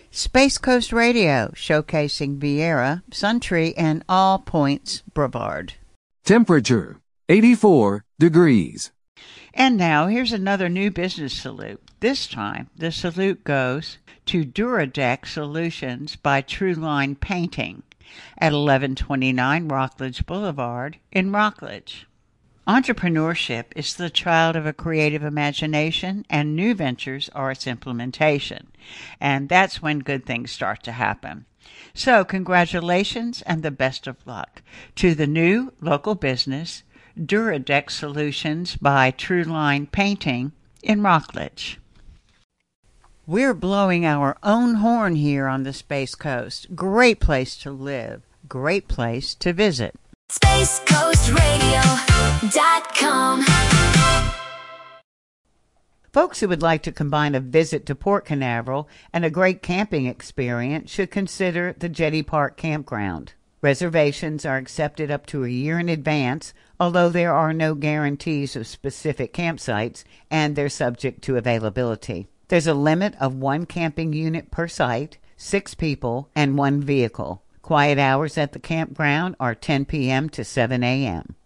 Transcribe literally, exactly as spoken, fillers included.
Space Coast Radio, showcasing Viera, Suntree, and All Points Brevard. Temperature, eighty-four degrees. And now, here's another new business salute. This time, the salute goes to Duradeck Solutions by Trueline Painting at eleven twenty-nine Rockledge Boulevard in Rockledge. Entrepreneurship is the child of a creative imagination, and new ventures are its implementation. And that's when good things start to happen. So congratulations and the best of luck to the new local business, Duradeck Solutions by Trueline Painting in Rockledge. We're blowing our own horn here on the Space Coast. Great place to live. Great place to visit. Space Coast Radio dot com. Folks who would like to combine a visit to Port Canaveral and a great camping experience should consider the Jetty Park Campground. Reservations are accepted up to a year in advance, although there are no guarantees of specific campsites, and they're subject to availability. There's a limit of one camping unit per site, six people, and one vehicle. Quiet hours at the campground are ten p.m. to seven a.m.